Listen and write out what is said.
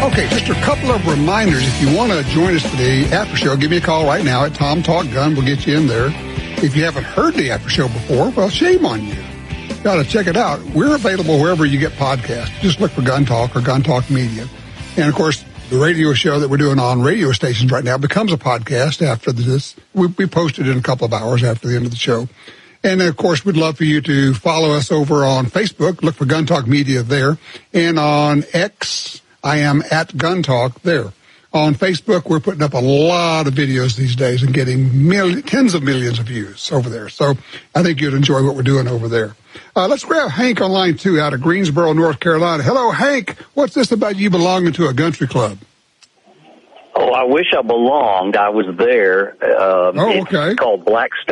Okay, just a couple of reminders. If you want to join us for the after show, give me a call right now at Tom Talk Gun. We'll get you in there. If you haven't heard the after show before, well, shame on you. Got to check it out. We're available wherever you get podcasts. Just look for Gun Talk or Gun Talk Media. And, of course, the radio show that we're doing on radio stations right now becomes a podcast after this. We post it in a couple of hours after the end of the show. And, of course, we'd love for you to follow us over on Facebook. Look for Gun Talk Media there. And on X, I am at Gun Talk there. On Facebook, we're putting up a lot of videos these days and getting tens of millions of views over there. So I think you'd enjoy what we're doing over there. Let's grab Hank on line 2 out of Greensboro, North Carolina. Hello, Hank. What's this about you belonging to a country club? Oh, I wish I belonged. I was there. Okay. It's called Blackstone.